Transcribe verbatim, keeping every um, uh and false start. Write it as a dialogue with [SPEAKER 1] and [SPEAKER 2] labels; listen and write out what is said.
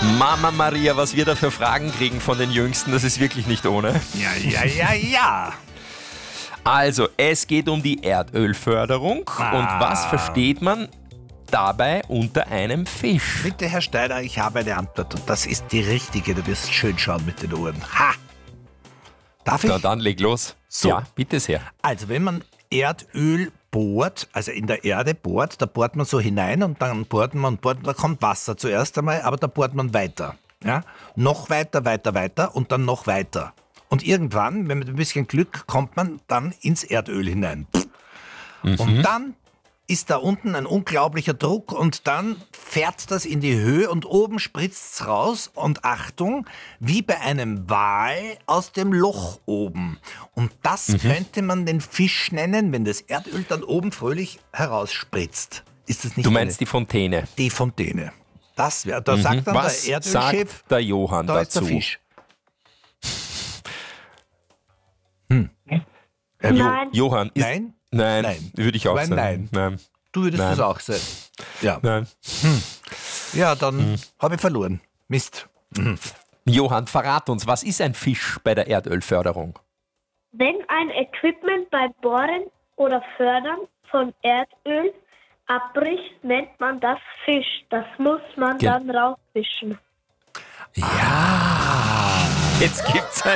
[SPEAKER 1] Mama Maria, was wir da für Fragen kriegen von den Jüngsten, das ist wirklich nicht ohne.
[SPEAKER 2] Ja, ja, ja, ja.
[SPEAKER 1] Also, es geht um die Erdölförderung.
[SPEAKER 2] Ah.
[SPEAKER 1] Und was versteht man dabei unter einem Fisch?
[SPEAKER 2] Bitte, Herr Steiner, ich habe eine Antwort und das ist die richtige. Du wirst schön schauen mit den Ohren. Ha! Darf ich?
[SPEAKER 1] Na dann leg los.
[SPEAKER 2] So.
[SPEAKER 1] Ja, bitte sehr.
[SPEAKER 2] Also, wenn man Erdöl bohrt, also in der Erde bohrt, da bohrt man so hinein und dann bohrt man und bohrt, da kommt Wasser zuerst einmal, aber da bohrt man weiter. Ja? Noch weiter, weiter, weiter und dann noch weiter. Und irgendwann, wenn mit ein bisschen Glück, kommt man dann ins Erdöl hinein.
[SPEAKER 1] Mhm.
[SPEAKER 2] Und dann ist da unten ein unglaublicher Druck und dann fährt das in die Höhe und oben spritzt es raus und Achtung, wie bei einem Wal aus dem Loch oben. Und das
[SPEAKER 1] Mhm.
[SPEAKER 2] könnte man den Fisch nennen, wenn das Erdöl dann oben fröhlich herausspritzt. Ist das nicht
[SPEAKER 1] Du meinst
[SPEAKER 2] eine,
[SPEAKER 1] die Fontäne.
[SPEAKER 2] die Fontäne? Das wäre, da
[SPEAKER 1] Mhm.
[SPEAKER 2] sagt dann
[SPEAKER 1] Was
[SPEAKER 2] der Erdölchef,
[SPEAKER 1] sagt der Johann
[SPEAKER 2] da ist der
[SPEAKER 1] dazu?
[SPEAKER 2] Fisch. Hm. Äh, Jo-
[SPEAKER 3] Nein.
[SPEAKER 1] Johann, ist,
[SPEAKER 2] Nein?
[SPEAKER 1] nein,
[SPEAKER 2] Nein.
[SPEAKER 1] würde ich auch
[SPEAKER 2] Aber
[SPEAKER 1] sagen.
[SPEAKER 2] nein.
[SPEAKER 1] Nein.
[SPEAKER 2] Du würdest
[SPEAKER 1] Nein.
[SPEAKER 2] das auch sein. Ja,
[SPEAKER 1] Nein.
[SPEAKER 2] ja dann
[SPEAKER 1] Hm.
[SPEAKER 2] habe ich verloren. Mist.
[SPEAKER 1] Johann, verrat uns, was ist ein Fisch bei der Erdölförderung?
[SPEAKER 3] Wenn ein Equipment beim Bohren oder Fördern von Erdöl abbricht, nennt man das Fisch. Das muss man
[SPEAKER 1] Gen-
[SPEAKER 3] dann rausfischen.
[SPEAKER 1] Ja. Jetzt gibt's ein